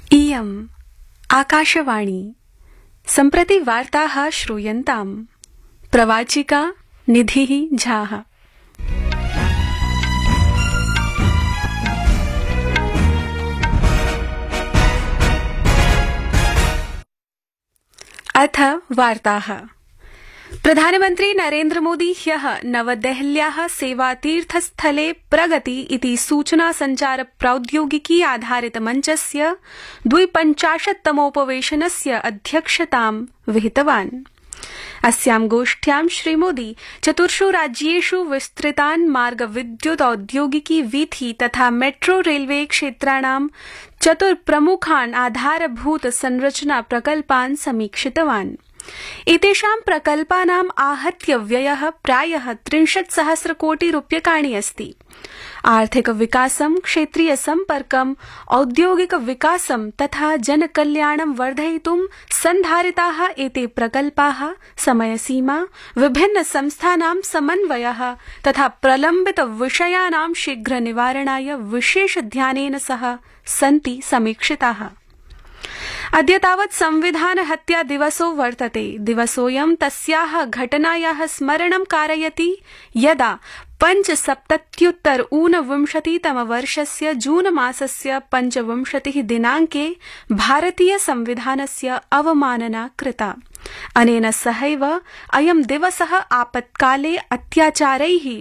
इयम् आकाशवाणी सम्प्रति वार्ताः श्रूयन्ताम्। प्रवाचिका निधिः झाः। अथ वार्ताः। प्रधानमन्त्री नरेन्द्र मोदी ह्यः नवदेहल्याः सेवातीर्थस्थले प्रगति इति सूचना संचार प्रौद्योगिकी आधारित मञ्चस्य 52तमोपवेशनस्य अध्यक्षतां विहितवान्। अस्यां गोष्ठ्यां श्रीमोदी चतुर्षु राज्येषु विस्तृतान् मार्ग विद्युत औद्योगिकी वीथि तथा मेट्रो रेलवे क्षेत्राणां चतुर्प्रमुखान् आधारभूत संरचना प्रकल्पान् समीक्षितवान्। एतेषां प्रकल्पानाम् आहत्य व्ययः प्रायः 30,000 कोटि रूप्यकाणि अस्ति। आर्थिक विकासं, क्षेत्रीय सम्पर्कम्, औद्योगिक विकासं तथा जनकल्याणं वर्धयितुं सन्धारिताः एते प्रकल्पाः समयसीमा, विभिन्न संस्थानां समन्वयः तथा प्रलम्बित विषयाणां शीघ्र निवारणाय विशेष ध्यानेन सह सन्ति समीक्षिताः। अद्य तावत् संविधान हत्या दिवसो वर्तते। दिवसोऽयं तस्याः घटनायाः स्मरणं कारयति यदा 75 ऊनविंशतितमवर्षस्य जून मासस्य 25 दिनाङ्के भारतीय संविधानस्य अवमानना कृता। अनेन सहैव अयं दिवसः आपत्काले अत्याचारैः